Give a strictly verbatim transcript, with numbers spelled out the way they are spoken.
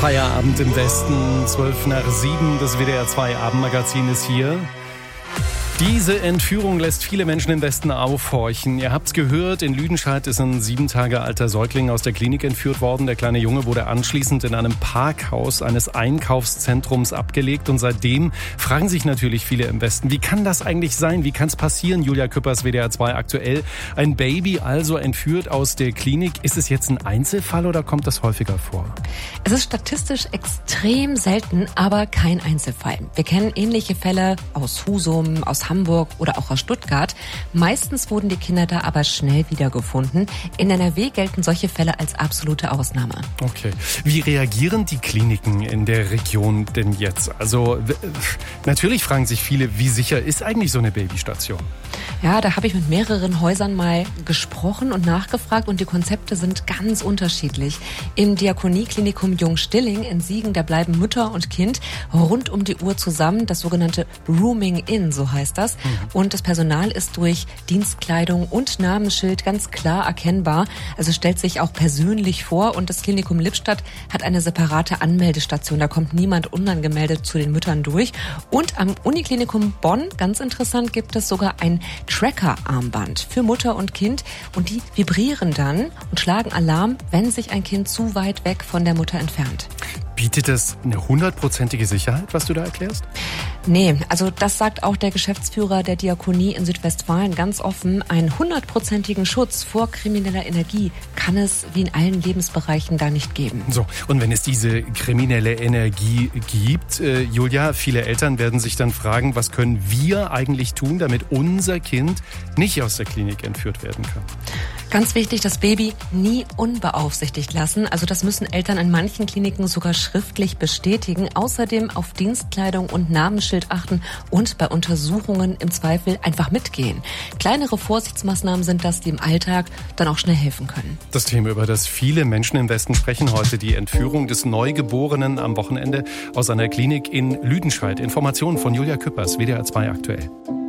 Feierabend im Westen, zwölf nach sieben, das W D R zwei Abendmagazin ist hier. Diese Entführung lässt viele Menschen im Westen aufhorchen. Ihr habt's gehört, in Lüdenscheid ist ein sieben Tage alter Säugling aus der Klinik entführt worden. Der kleine Junge wurde anschließend in einem Parkhaus eines Einkaufszentrums abgelegt. Und seitdem fragen sich natürlich viele im Westen, wie kann das eigentlich sein? Wie kann es passieren? Julia Küppers, W D R zwei aktuell. Ein Baby also entführt aus der Klinik. Ist es jetzt ein Einzelfall oder kommt das häufiger vor? Es ist statistisch extrem selten, aber kein Einzelfall. Wir kennen ähnliche Fälle aus Husum, aus Hamburg oder auch aus Stuttgart. Meistens wurden die Kinder da aber schnell wiedergefunden. In N R W gelten solche Fälle als absolute Ausnahme. Okay. Wie reagieren die Kliniken in der Region denn jetzt? Also natürlich fragen sich viele, wie sicher ist eigentlich so eine Babystation? Ja, da habe ich mit mehreren Häusern mal gesprochen und nachgefragt und die Konzepte sind ganz unterschiedlich. Im Diakonieklinikum Jung-Stilling in Siegen, da bleiben Mutter und Kind rund um die Uhr zusammen, das sogenannte Rooming In, so heißt das. Mhm. Und das Personal ist durch Dienstkleidung und Namensschild ganz klar erkennbar. Also stellt sich auch persönlich vor und das Klinikum Lippstadt hat eine separate Anmeldestation. Da kommt niemand unangemeldet zu den Müttern durch. Und am Uniklinikum Bonn, ganz interessant, gibt es sogar ein Tracker-Armband für Mutter und Kind und die vibrieren dann und schlagen Alarm, wenn sich ein Kind zu weit weg von der Mutter entfernt. Bietet das eine hundertprozentige Sicherheit, was du da erklärst? Nee, also das sagt auch der Geschäftsführer der Diakonie in Südwestfalen ganz offen. Einen hundertprozentigen Schutz vor krimineller Energie kann es wie in allen Lebensbereichen da nicht geben. So, und wenn es diese kriminelle Energie gibt, äh, Julia, viele Eltern werden sich dann fragen, was können wir eigentlich tun, damit unser Kind nicht aus der Klinik entführt werden kann? Ganz wichtig, das Baby nie unbeaufsichtigt lassen. Also das müssen Eltern in manchen Kliniken sogar schriftlich bestätigen. Außerdem auf Dienstkleidung und Namensschild achten und bei Untersuchungen im Zweifel einfach mitgehen. Kleinere Vorsichtsmaßnahmen sind das, die im Alltag dann auch schnell helfen können. Das Thema, über das viele Menschen im Westen sprechen heute, die Entführung des Neugeborenen am Wochenende aus einer Klinik in Lüdenscheid. Informationen von Julia Küppers, W D R zwei aktuell.